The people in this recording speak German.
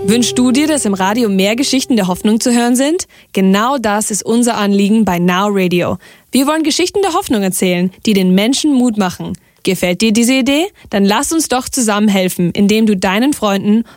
Wünschst du dir, dass im Radio mehr Geschichten der Hoffnung zu hören sind? Genau das ist unser Anliegen bei Now Radio. Wir wollen Geschichten der Hoffnung erzählen, die den Menschen Mut machen. Gefällt dir diese Idee? Dann lass uns doch zusammen helfen, indem du deinen Freunden